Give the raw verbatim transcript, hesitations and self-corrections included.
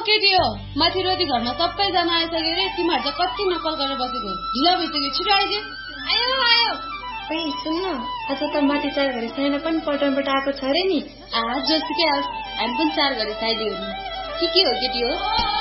केटी हो माथि रोटी घरमा सबैजना आइसक्यो रे तिमीहरू चाहिँ कति नक्कल गरेर बसेको ढिला भइसक्यो छिटो आइजे आयो आयो ओइ सुन्न आज त माथि चार घडी साइना पनि पल्टनबाट आएको छ रे नि आज जोसुकै आओस् हामी पनि चार घडी साइली हो नि के के हो केटी हो